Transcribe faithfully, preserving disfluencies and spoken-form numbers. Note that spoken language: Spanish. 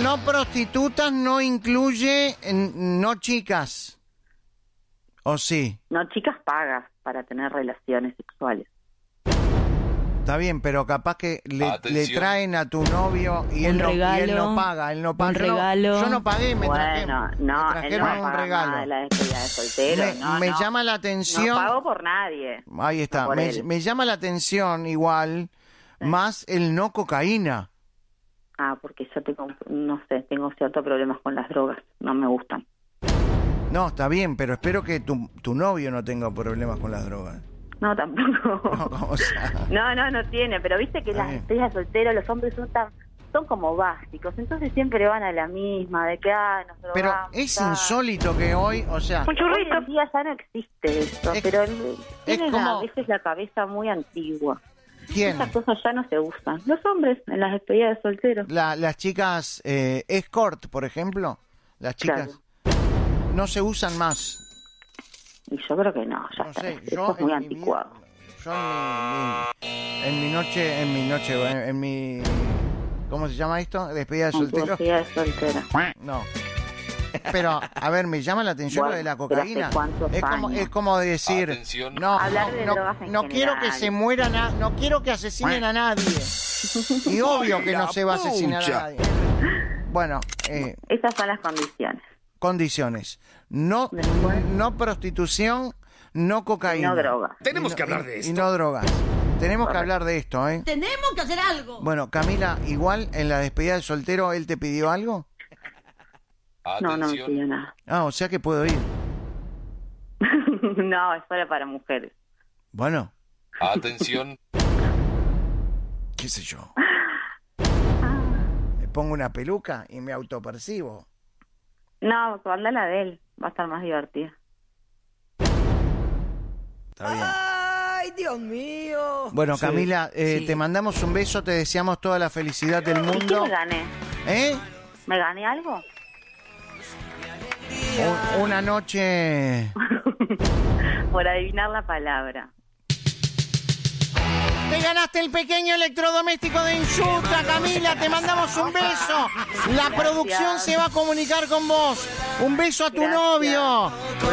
no prostitutas no incluye n- no chicas. ¿O sí? No, chicas pagas para tener relaciones sexuales. Está bien, pero capaz que le, Atención. le traen a tu novio y él, Un no, y regalo, él no paga, él no paga. un Yo no- regalo. Yo no pagué, me trajeron, Bueno, me no, él trajeron no un paga regalo. nada de la despedida de soltero. Me, no, me no. llama la atención. No pago por nadie. Ahí está. por Me, él. me llama la atención igual más el no cocaína. Ah, porque yo tengo, no sé, tengo ciertos problemas con las drogas. No me gustan. No, está bien, pero espero que tu, tu novio no tenga problemas con las drogas. No, tampoco. No, o sea, No, no, no tiene, pero viste que Está las bien. despedidas de soltero, los hombres son tan, son como básicos, entonces siempre van a la misma, de que, ah, nos drogamos. pero es ah. insólito que hoy, o sea, Hoy en día ya no existe eso, Es- pero el- tienen como- a veces la cabeza muy antigua. ¿quién? Esas cosas ya no se usan. Los hombres en las despedidas de soltero. La, las chicas eh, escort, por ejemplo, las chicas no se usan más. Y yo creo que no, ya No está. sé, Eso yo es muy en mi, anticuado. yo en mi, en mi noche, en mi noche, en, en mi, ¿cómo se llama esto? Despedida de En tu soltero. despedida de soltero. No. Pero, a ver, me llama la atención Bueno, lo de la pero cocaína. ¿hace cuántos Es como, años? es como decir, Atención. no, Hablar no, de no, drogas en no quiero que general. se muera, na- no quiero que asesinen a nadie. Y obvio que no se va a asesinar a pucha. nadie. Bueno, eh, Esas son las condiciones. condiciones. No, Después. no prostitución, no cocaína. No drogas. Tenemos Y no- que hablar y- de Y esto. no drogas. Tenemos que hablar de esto, ¿eh? Tenemos que hacer algo. Bueno, Camila, igual en la despedida de soltero, ¿él te pidió algo? No, no me Atención. pidió nada. Ah, o sea que puedo ir. No, es solo para mujeres. Bueno, Atención. qué sé yo. Me pongo una peluca y me autopercibo. No, anda la de él. Va a estar más divertida. Está bien. Ay, Dios mío. Bueno, Camila, eh, Sí. te mandamos un beso, te deseamos toda la felicidad del ¿Y qué mundo. me gané? ¿Eh? ¿Me gané algo? U- Una noche... Por adivinar la palabra. Te ganaste el pequeño electrodoméstico de Enchuta, Camila, te mandamos un beso. La producción se va a comunicar con vos. Un beso a tu Gracias. novio.